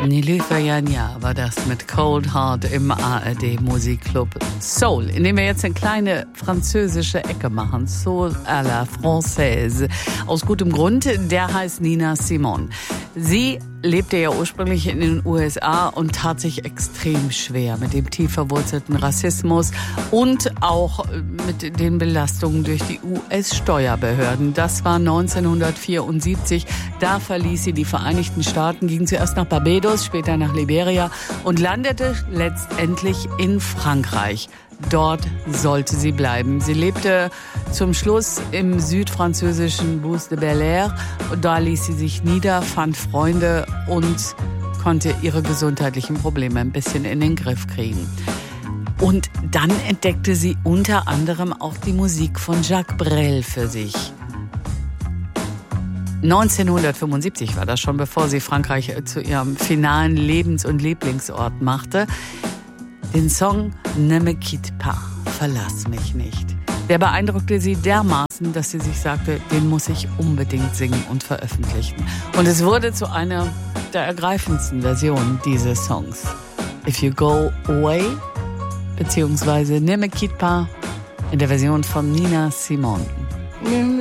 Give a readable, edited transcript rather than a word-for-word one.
Nilüfer Janja war das mit Cold Heart im ARD Musikclub Soul, in dem wir jetzt eine kleine französische Ecke machen. Soul à la Française. Aus gutem Grund, der heißt Nina Simone. Sie lebte ja ursprünglich in den USA und tat sich extrem schwer mit dem tief verwurzelten Rassismus und auch mit den Belastungen durch die US-Steuerbehörden. Das war 1974. Da verließ sie die Vereinigten Staaten, ging zuerst nach Barbados, später nach Liberia und landete letztendlich in Frankreich. Dort sollte sie bleiben. Sie lebte zum Schluss im südfranzösischen Bus de Bel-Air. Da ließ sie sich nieder, fand Freunde und konnte ihre gesundheitlichen Probleme ein bisschen in den Griff kriegen. Und dann entdeckte sie unter anderem auch die Musik von Jacques Brel für sich. 1975 war das schon, bevor sie Frankreich zu ihrem finalen Lebens- und Lieblingsort machte. Den Song Ne me quitte pas, verlass mich nicht. Der beeindruckte sie dermaßen, dass sie sich sagte, den muss ich unbedingt singen und veröffentlichen. Und es wurde zu einer der ergreifendsten Versionen dieses Songs. If You Go Away, beziehungsweise Ne me quitte pas in der Version von Nina Simone.